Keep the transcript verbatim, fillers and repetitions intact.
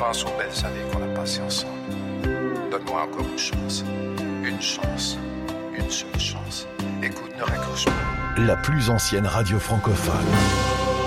pense aux belles années qu'on a passées ensemble. Donne-moi encore une chance. Une chance. Une seule chance. Écoute, ne raccroche pas. La plus ancienne radio francophone.